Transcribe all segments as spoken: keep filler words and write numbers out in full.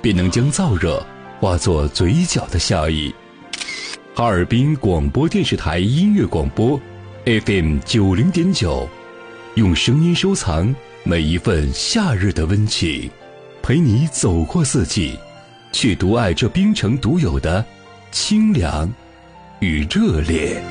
便能将燥热化作嘴角的笑意。哈尔滨广播电视台音乐广播 F M 九零点九，用声音收藏每一份夏日的温情，陪你走过四季，去独爱这冰城独有的清凉与热烈。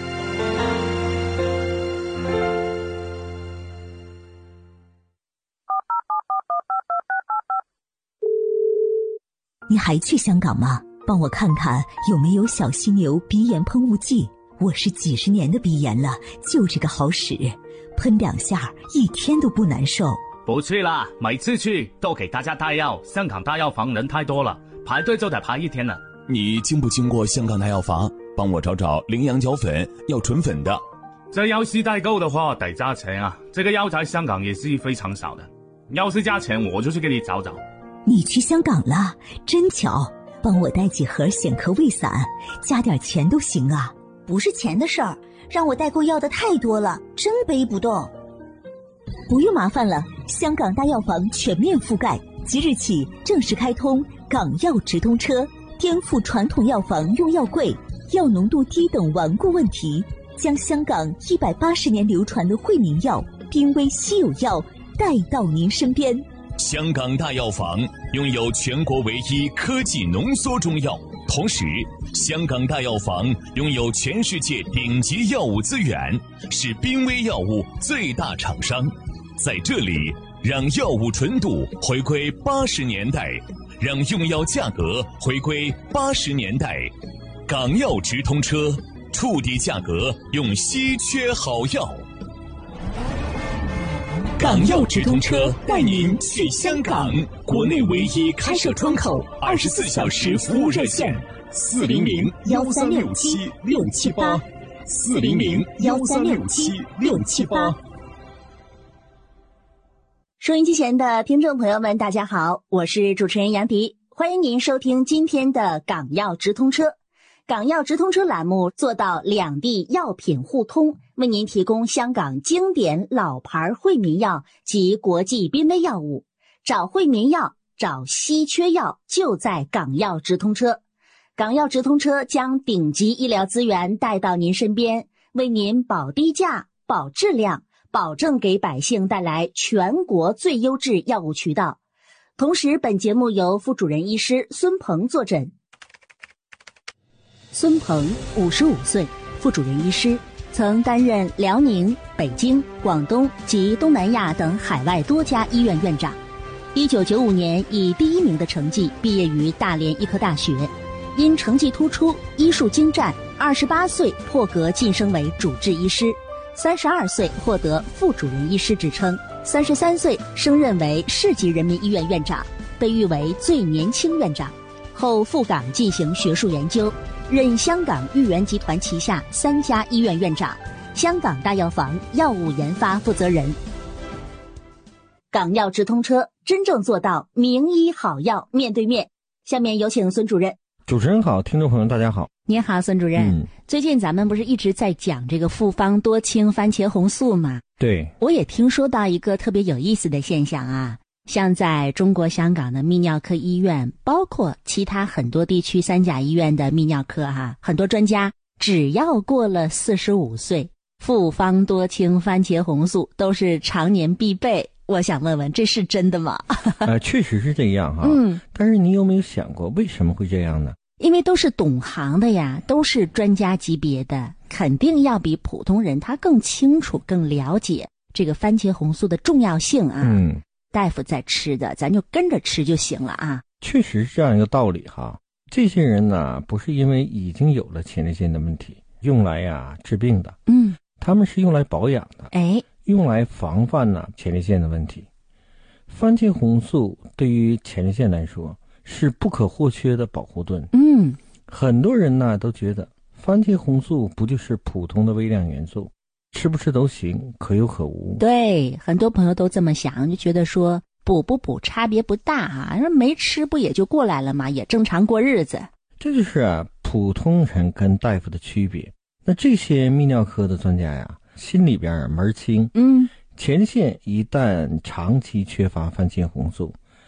你还去香港吗？帮我看看有没有小犀牛鼻炎喷雾剂，我是几十年的鼻炎了，就这个好使，喷两下一天都不难受。 不去啦，每次去都给大家带药，香港大药房人太多了，排队就得排一天了。 你经不经过香港大药房？帮我找找羚羊角粉，要纯粉的。 这要是代购的话得加钱啊，这个药在香港也是非常少的，要是加钱我就去给你找找。 你去香港了，真巧，帮我带几盒显科胃散，加点钱都行啊。 不是钱的事儿，让我代购要的太多了，真背不动。 不用麻烦了，香港大药房全面覆盖，即日起正式开通港药直通车，颠覆传统药房用药贵、药浓度低等顽固问题，将香港一百八十年流传的惠民药、濒危稀有药带到您身边。 香港大药房拥有全国唯一科技浓缩中药，同时香港大药房拥有全世界顶级药物资源，是濒危药物最大厂商。在这里，让药物纯度回归八十年代，让用药价格回归八十年代。港药直通车，触底价格用稀缺好药。港药直通车带您去香港，国内唯一开设窗口，二十四小时服务热线：四零零幺三六七六七八，四零零幺三六七六七八。 收音机前的听众朋友们，大家好，我是主持人杨迪，欢迎您收听今天的港药直通车。港药直通车栏目做到两地药品互通，为您提供香港经典老牌惠民药及国际濒危药物。找惠民药，找稀缺药，就在港药直通车。港药直通车将顶级医疗资源带到您身边，为您保低价、保质量，保证给百姓带来全国最优质药物渠道。同时，本节目由副主任医师孙鹏坐诊。孙鹏，五十五岁，副主任医师，曾担任辽宁、北京、广东及东南亚等海外多家医院院长。一九九五年以第一名的成绩毕业于大连医科大学，因成绩突出、医术精湛，二十八岁破格晋升为主治医师，三十二岁获得副主任医师职称，三十三岁升任为市级人民医院院长，被誉为最年轻院长。后赴港进行学术研究，任香港裕源集团旗下三家医院院长，香港大药房药物研发负责人。港药直通车真正做到名医好药面对面。下面有请孙主任。 主持人好，听众朋友大家好。 你好，孙主任。嗯，最近咱们不是一直在讲这个复方多清番茄红素吗？ 对， 我也听说到一个特别有意思的现象啊，像在中国香港的泌尿科医院，包括其他很多地区三甲医院的泌尿科哈、啊，很多专家只要过了四十五岁，复方多清番茄红素都是常年必备。我想问问，这是真的吗？ 呃，确实是这样哈。嗯，但是你有没有想过为什么会这样呢？ 因为都是懂行的呀，都是专家级别的，肯定要比普通人他更清楚、更了解这个番茄红素的重要性啊。嗯，大夫在吃的，咱就跟着吃就行了啊。 确实是这样一个道理哈。这些人呢，不是因为已经有了前列腺的问题，用来呀治病的。嗯，他们是用来保养的。哎。用来防范呢前列腺的问题。番茄红素对于前列腺来说是不可或缺的保护盾。嗯，很多人呢都觉得番茄红素不就是普通的微量元素，吃不吃都行，可有可无。 对，很多朋友都这么想，就觉得说补不补差别不大啊，没吃不也就过来了嘛，也正常过日子。 这就是啊普通人跟大夫的区别。那这些泌尿科的专家呀，心里边门清，嗯，前列腺一旦长期缺乏番茄红素，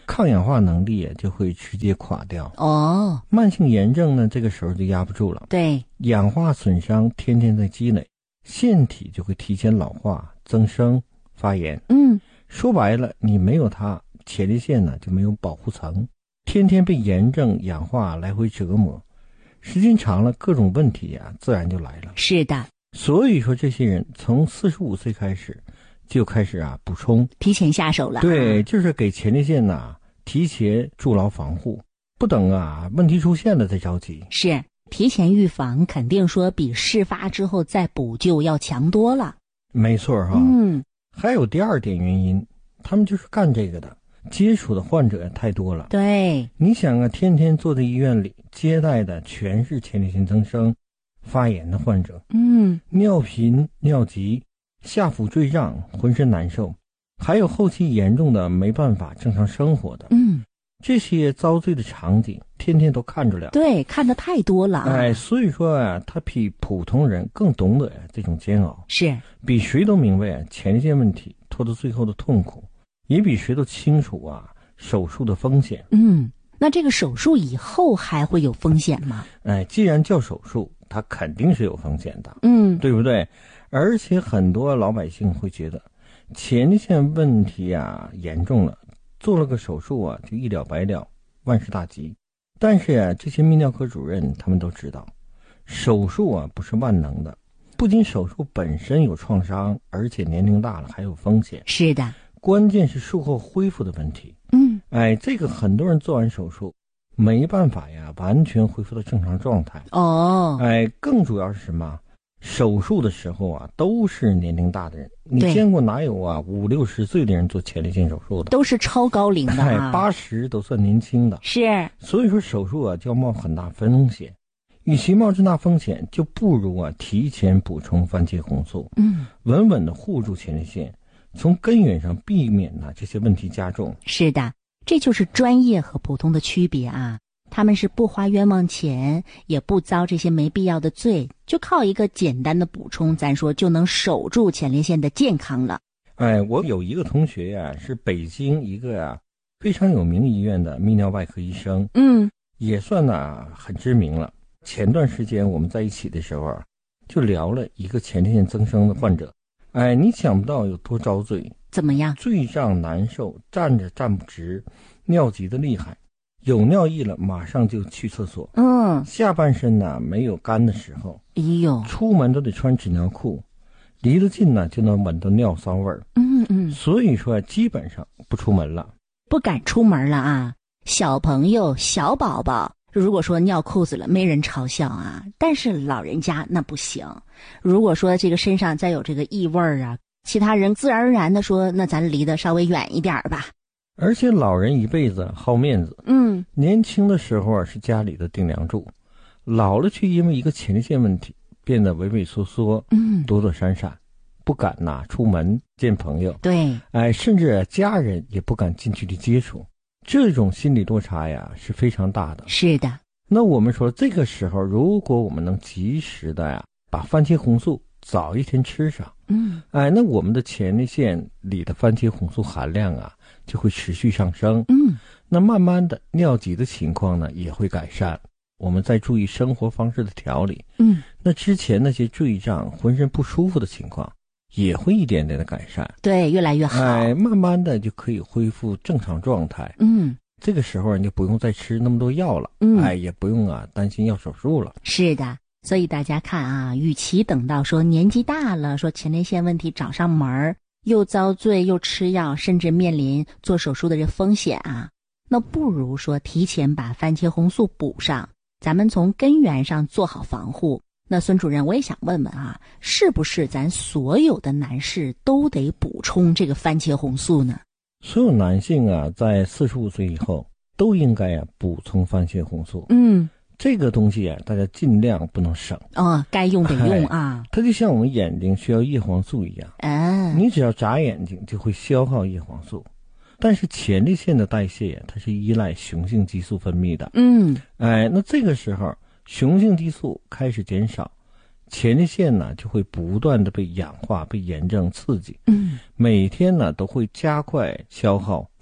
抗氧化能力就会直接垮掉。 哦， 慢性炎症呢，这个时候就压不住了。 对， 氧化损伤天天在积累，腺体就会提前老化、增生、发炎。 嗯， 说白了，你没有它，前列腺呢就没有保护层，天天被炎症、氧化来回折磨，时间长了，各种问题啊，自然就来了。 是的， 所以说这些人从四十五岁开始就开始啊补充， 提前下手了。 对，就是给前列腺呐、啊、提前筑牢防护，不等啊问题出现了再着急。 是，提前预防肯定说比事发之后再补救要强多了。 没错哈。 嗯， 还有第二点原因，他们就是干这个的，接触的患者太多了。 对， 你想啊，天天坐在医院里接待的全是前列腺增生、发炎的患者。 嗯， 尿频、尿急、下腹坠胀、浑身难受，还有后期严重的没办法正常生活的。 嗯， 这些遭罪的场景天天都看着了。 对，看得太多了。 哎，所以说啊，他比普通人更懂得这种煎熬， 是比谁都明白啊前列腺问题拖到最后的痛苦，也比谁都清楚啊手术的风险。 嗯，那这个手术以后还会有风险吗？ 哎，既然叫手术，它肯定是有风险的。 嗯， 对不对？而且很多老百姓会觉得前列腺问题啊严重了，做了个手术啊就一了百了，万事大吉。但是啊，这些泌尿科主任他们都知道，手术啊不是万能的，不仅手术本身有创伤，而且年龄大了还有风险。 是的， 关键是术后恢复的问题。 嗯， 哎，这个很多人做完手术没办法呀完全恢复到正常状态。 哦， 哎，更主要是什么？手术的时候啊，都是年龄大的人，你见过哪有啊五六十岁的人做前列腺手术的？ 都是超高龄的啊， 八十都算年轻的。 是， 所以说手术啊就要冒很大风险，与其冒这大风险，就不如啊提前补充番茄红素， 嗯， 稳稳的护住前列腺，从根源上避免呢、啊、这些问题加重。 是的，这就是专业和普通的区别啊。他们是不花冤枉钱，也不遭这些没必要的罪，就靠一个简单的补充，咱说就能守住前列腺的健康了。 哎，我有一个同学呀、啊，是北京一个呀、啊、非常有名医院的泌尿外科医生， 嗯， 也算呢、啊、很知名了。前段时间我们在一起的时候啊，就聊了一个前列腺增生的患者。哎，你想不到有多遭罪。 怎么样？ 坠胀难受，站着站不直，尿急的厉害。有尿意了，马上就去厕所。 嗯， 下半身呢没有干的时候， 哎呦， 出门都得穿纸尿裤，离得近呢就能闻到尿骚味儿。 嗯嗯， 所以说基本上不出门了， 不敢出门了啊。小朋友、小宝宝，如果说尿裤子了，没人嘲笑啊。但是老人家那不行。如果说这个身上再有这个异味儿啊，其他人自然而然的说，那咱离得稍微远一点吧。 而且老人一辈子好面子， 嗯， 年轻的时候啊是家里的顶梁柱，老了却因为一个前列腺问题变得畏畏缩缩， 嗯， 躲躲闪闪，不敢呐、啊、出门见朋友， 对， 哎，甚至家人也不敢近距离接触，这种心理落差呀是非常大的。 是的， 那我们说这个时候，如果我们能及时的呀把番茄红素早一天吃上， 嗯， 哎，那我们的前列腺里的番茄红素含量啊就会持续上升， 嗯， 那慢慢的尿急的情况呢也会改善。我们再注意生活方式的调理， 嗯， 那之前那些坠胀、浑身不舒服的情况也会一点点的改善， 对，越来越好， 哎，慢慢的就可以恢复正常状态。 嗯， 这个时候你就不用再吃那么多药了， 嗯， 哎，也不用啊担心要手术了。 是的。所以大家看啊，与其等到说年纪大了，说前列腺问题找上门儿，又遭罪又吃药，甚至面临做手术的这风险啊，那不如说提前把番茄红素补上，咱们从根源上做好防护。那孙主任，我也想问问啊，是不是咱所有的男士都得补充这个番茄红素呢？ 所有男性啊，在四十五岁以后都应该啊补充番茄红素。 嗯。 这个东西啊，大家尽量不能省哦，该用得用啊。 它就像我们眼睛需要叶黄素一样， 啊， 你只要眨眼睛就会消耗叶黄素。但是前列腺的代谢它是依赖雄性激素分泌的， 嗯， 哎，那这个时候雄性激素开始减少，前列腺呢就会不断的被氧化、被炎症刺激， 嗯， 每天呢都会加快消耗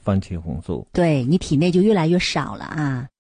番茄红素， 对你体内就越来越少了啊。